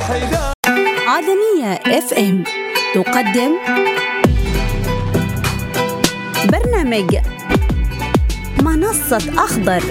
عدنية اف ام تقدم برنامج منصة أخضر.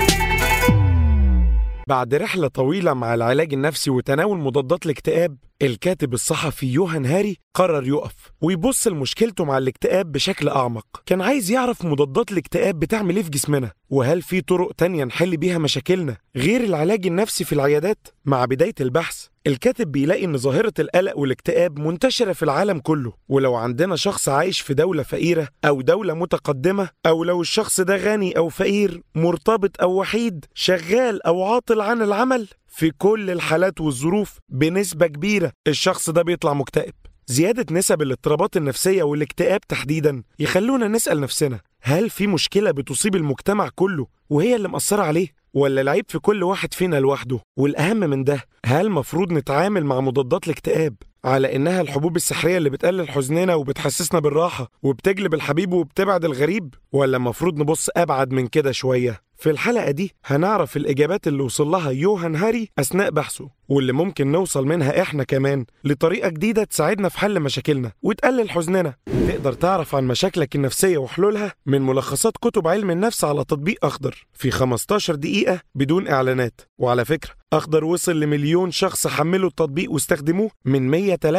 بعد رحلة طويلة مع العلاج النفسي وتناول مضادات الاكتئاب، الكاتب الصحفي يوهان هاري قرر يقف ويبص لمشكلته مع الاكتئاب بشكل أعمق. كان عايز يعرف مضادات الاكتئاب بتعمل ايه في جسمنا، وهل في طرق تانية نحل بيها مشاكلنا غير العلاج النفسي في العيادات. مع بداية البحث الكاتب بيلاقي إن ظاهرة القلق والاكتئاب منتشرة في العالم كله، ولو عندنا شخص عايش في دولة فقيرة أو دولة متقدمة، أو لو الشخص ده غني أو فقير، مرتبط أو وحيد، شغال أو عاطل عن العمل، في كل الحالات والظروف بنسبة كبيرة الشخص ده بيطلع مكتئب. زيادة نسب الاضطرابات النفسية والاكتئاب تحديداً يخلونا نسأل نفسنا، هل في مشكلة بتصيب المجتمع كله وهي اللي مأثرة عليه؟ ولا العيب في كل واحد فينا لوحده؟ والأهم من ده، هل مفروض نتعامل مع مضادات الاكتئاب على إنها الحبوب السحرية اللي بتقلل حزننا وبتحسسنا بالراحة وبتجلب الحبيب وبتبعد الغريب؟ ولا مفروض نبص أبعد من كده شوية؟ في الحلقة دي هنعرف الإجابات اللي وصل لها يوهان هاري أثناء بحثه، واللي ممكن نوصل منها إحنا كمان لطريقة جديدة تساعدنا في حل مشاكلنا وتقلل حزننا. تقدر تعرف عن مشاكلك النفسية وحلولها من ملخصات كتب علم النفس على تطبيق أخضر في 15 دقيقة بدون إعلانات. وعلى فكرة، أخضر وصل ل1,000,000 شخص حملوا التطبيق واستخدموه من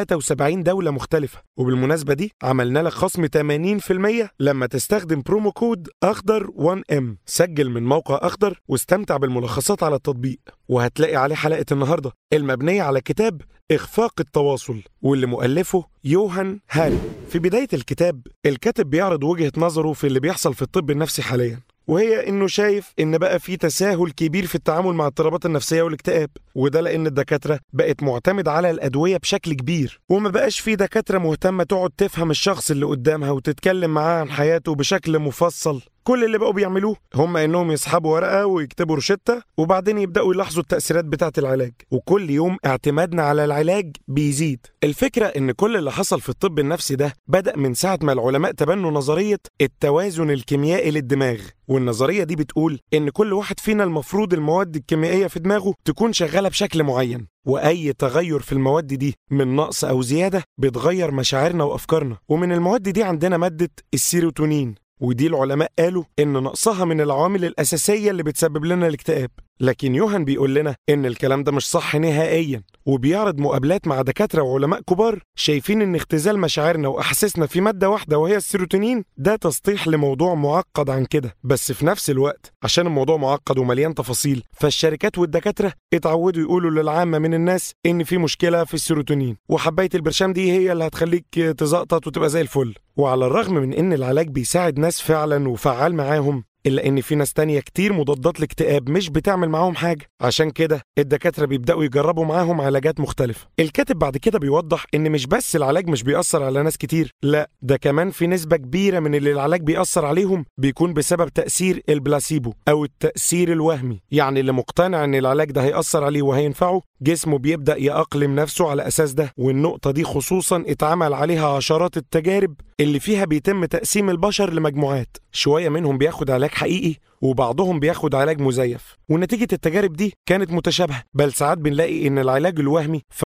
173 دولة مختلفة. وبالمناسبة دي عملنا لك خصم 80% لما تستخدم برومو كود أخضر 1M. سجل من موقع أخضر واستمتع بالملخصات على التطبيق، وهتلاقي عليه حلقة النهاردة المبنية على كتاب إخفاق التواصل، واللي مؤلفه يوهان هاري. في بداية الكتاب الكاتب بيعرض وجهة نظره في اللي بيحصل في الطب النفسي حالياً، وهي إنه شايف إن بقى في تساهل كبير في التعامل مع الاضطرابات النفسية والاكتئاب، وده لأن الدكاترة بقت معتمدة على الأدوية بشكل كبير، وما بقاش في دكاترة مهتمة تقعد تفهم الشخص اللي قدامها وتتكلم معاه عن حياته بشكل مفصل. كل اللي بقوا بيعملوه هم إنهم يسحبوا ورقة ويكتبوا روشتة وبعدين يبدأوا يلاحظوا التأثيرات بتاعة العلاج، وكل يوم اعتمادنا على العلاج بيزيد. الفكرة إن كل اللي حصل في الطب النفسي ده بدأ من ساعة ما العلماء تبنوا نظرية التوازن الكيميائي للدماغ، والنظرية دي بتقول إن كل واحد فينا المفروض المواد الكيميائية في دماغه تكون شغالة بشكل معين، وأي تغير في المواد دي من نقص أو زيادة بتغير مشاعرنا وأفكارنا. ومن المواد دي عندنا مادة السيروتونين، ودي العلماء قالوا إن نقصها من العوامل الأساسية اللي بتسبب لنا الاكتئاب. لكن يوهان بيقول لنا إن الكلام ده مش صح نهائياً، وبيعرض مقابلات مع دكاترة وعلماء كبار شايفين إن اختزال مشاعرنا وأحاسيسنا في مادة واحدة وهي السيروتونين ده تسطيح لموضوع معقد عن كده. بس في نفس الوقت عشان الموضوع معقد ومليان تفاصيل، فالشركات والدكاترة اتعودوا يقولوا للعامة من الناس إن في مشكلة في السيروتونين، وحباية البرشام دي هي اللي هتخليك تزقطط وتبقى زي الفل. وعلى الرغم من إن العلاج بيساعد ناس فعلاً وفعال معاهم، إلا إن في ناس تانية كتير مضادات الاكتئاب مش بتعمل معاهم حاجة. عشان كده الدكاترة بيبدأوا يجربوا معاهم علاجات مختلفة. الكاتب بعد كده بيوضح إن مش بس العلاج مش بيأثر على ناس كتير، لا، ده كمان في نسبة كبيرة من اللي العلاج بيأثر عليهم بيكون بسبب تأثير البلاسيبو أو التأثير الوهمي. يعني اللي مقتنع إن العلاج ده هيأثر عليه وهينفعه، جسمه بيبدأ يأقلم نفسه على أساس ده. والنقطة دي خصوصا اتعمل عليها عشرات التجارب اللي فيها بيتم تقسيم البشر لمجموعات، شوية منهم بياخد علاج حقيقي وبعضهم بياخد علاج مزيف، ونتيجة التجارب دي كانت متشابهة، بل ساعات بنلاقي إن العلاج الوهمي